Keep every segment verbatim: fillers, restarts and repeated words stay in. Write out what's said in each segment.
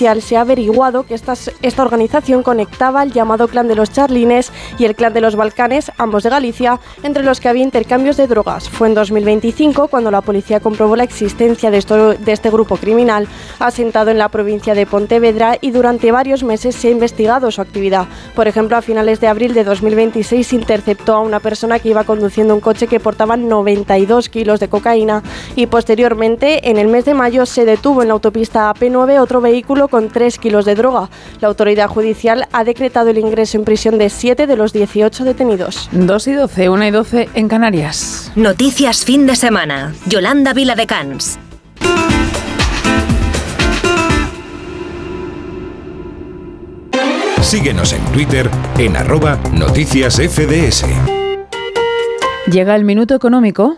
Judicial se ha averiguado que esta, esta organización conectaba el llamado clan de los Charlines y el clan de los Balcanes, ambos de Galicia, entre los que había intercambios de drogas. Fue en dos mil veinticinco cuando la policía comprobó la existencia de, esto, de este grupo criminal asentado en la provincia de Pontevedra y durante varios meses se ha investigado su actividad. Por ejemplo, a finales de abril de dos mil veintiséis interceptó a una persona que iba conduciendo un coche que portaba noventa y dos kilos de cocaína y posteriormente, en el mes de mayo, se detuvo en la autopista A P nueve otro vehículo con tres kilos de droga. La autoridad judicial ha decretado el ingreso en prisión de siete de los dieciocho detenidos. dos y doce, una y doce en Canarias. Noticias fin de semana. Yolanda Viladecans. Síguenos en Twitter en arroba noticias F D S. Llega el minuto económico.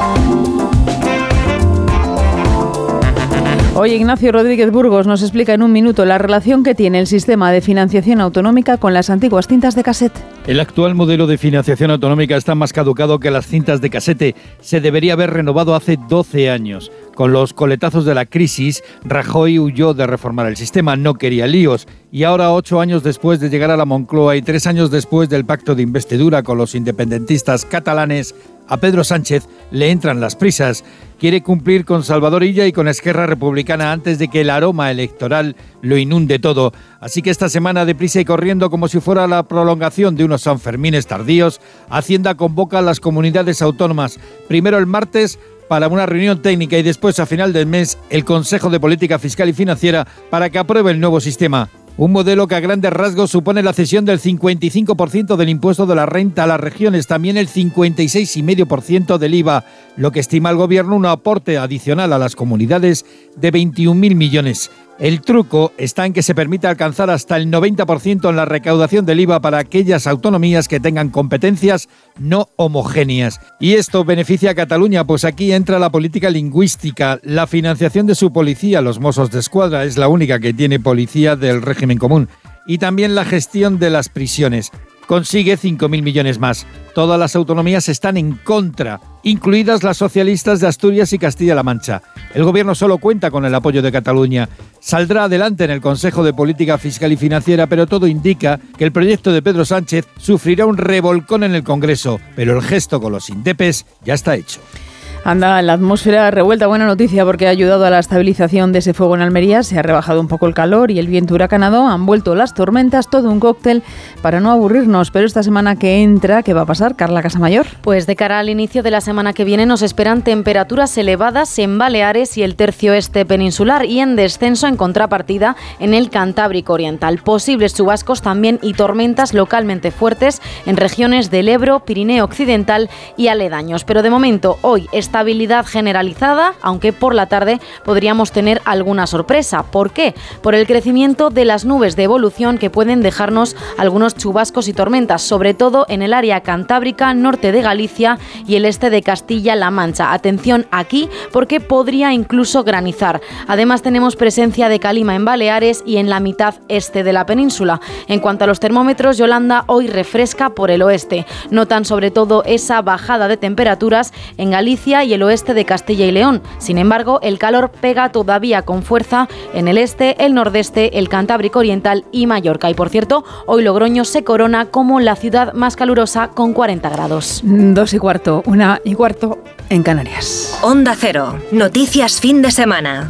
Hoy Ignacio Rodríguez Burgos nos explica en un minuto la relación que tiene el sistema de financiación autonómica con las antiguas cintas de casete. El actual modelo de financiación autonómica está más caducado que las cintas de casete. Se debería haber renovado hace doce años. Con los coletazos de la crisis, Rajoy huyó de reformar el sistema, no quería líos. Y ahora, ocho años después de llegar a la Moncloa y tres años después del pacto de investidura con los independentistas catalanes, a Pedro Sánchez le entran las prisas. Quiere cumplir con Salvador Illa y con Esquerra Republicana antes de que el aroma electoral lo inunde todo. Así que esta semana, deprisa y corriendo, como si fuera la prolongación de unos Sanfermines tardíos, Hacienda convoca a las comunidades autónomas. Primero el martes para una reunión técnica y después, a final del mes, el Consejo de Política Fiscal y Financiera para que apruebe el nuevo sistema. Un modelo que a grandes rasgos supone la cesión del cincuenta y cinco por ciento del impuesto de la renta a las regiones, también el cincuenta y seis coma cinco por ciento del I V A, lo que estima el Gobierno un aporte adicional a las comunidades de veintiún mil millones. El truco está en que se permite alcanzar hasta el noventa por ciento en la recaudación del I V A para aquellas autonomías que tengan competencias no homogéneas. Y esto beneficia a Cataluña, pues aquí entra la política lingüística, la financiación de su policía, los Mossos d'Esquadra, es la única que tiene policía del régimen común, y también la gestión de las prisiones. Consigue cinco mil millones más. Todas las autonomías están en contra, incluidas las socialistas de Asturias y Castilla-La Mancha. El Gobierno solo cuenta con el apoyo de Cataluña. Saldrá adelante en el Consejo de Política Fiscal y Financiera, pero todo indica que el proyecto de Pedro Sánchez sufrirá un revolcón en el Congreso, pero el gesto con los indepes ya está hecho. Anda, la atmósfera revuelta, buena noticia porque ha ayudado a la estabilización de ese fuego en Almería, se ha rebajado un poco el calor y el viento huracanado, han vuelto las tormentas, todo un cóctel para no aburrirnos, pero esta semana que entra, ¿qué va a pasar, Carla Casamayor? Pues de cara al inicio de la semana que viene nos esperan temperaturas elevadas en Baleares y el tercio este peninsular y en descenso en contrapartida en el Cantábrico Oriental. Posibles chubascos también y tormentas localmente fuertes en regiones del Ebro, Pirineo Occidental y aledaños, pero de momento hoy está estabilidad generalizada, aunque por la tarde podríamos tener alguna sorpresa. ¿Por qué? Por el crecimiento de las nubes de evolución que pueden dejarnos algunos chubascos y tormentas, sobre todo en el área cantábrica, norte de Galicia y el este de Castilla-La Mancha. Atención aquí porque podría incluso granizar. Además tenemos presencia de calima en Baleares y en la mitad este de la península. En cuanto a los termómetros, Yolanda, hoy refresca por el oeste. Notan sobre todo esa bajada de temperaturas en Galicia y el oeste de Castilla y León. Sin embargo, el calor pega todavía con fuerza en el este, el nordeste, el Cantábrico Oriental y Mallorca. Y por cierto, hoy Logroño se corona como la ciudad más calurosa con cuarenta grados. Dos y cuarto, una y cuarto en Canarias. Onda Cero, noticias fin de semana.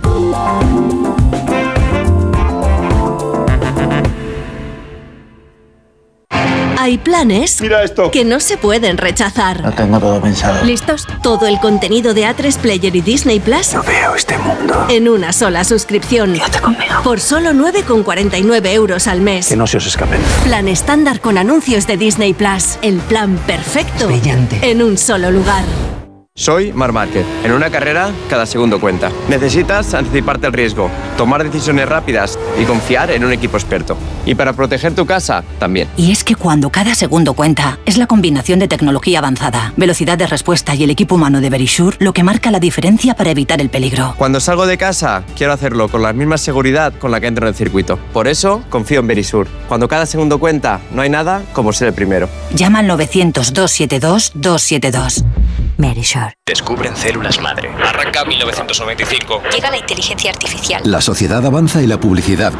Hay planes Mira esto. que no se pueden rechazar. Lo tengo todo pensado. ¿Listos? Todo el contenido de A tres Player y Disney Plus No veo este mundo. en una sola suscripción. Quédate conmigo. Por solo nueve con cuarenta y nueve euros al mes. Que no se os escapen. Plan estándar con anuncios de Disney Plus. El plan perfecto. Es brillante. En un solo lugar. Soy Marc Márquez. En una carrera, cada segundo cuenta. Necesitas anticiparte al riesgo, tomar decisiones rápidas y confiar en un equipo experto. Y para proteger tu casa, también. Y es que cuando cada segundo cuenta, es la combinación de tecnología avanzada, velocidad de respuesta y el equipo humano de Verisure lo que marca la diferencia para evitar el peligro. Cuando salgo de casa, quiero hacerlo con la misma seguridad con la que entro en el circuito. Por eso, confío en Verisure. Cuando cada segundo cuenta, no hay nada como ser el primero. Llama al novecientos, doscientos setenta y dos, doscientos setenta y dos. Verisure. Descubren células madre. Arranca mil novecientos noventa y cinco. Llega la inteligencia artificial. La sociedad avanza y la publicidad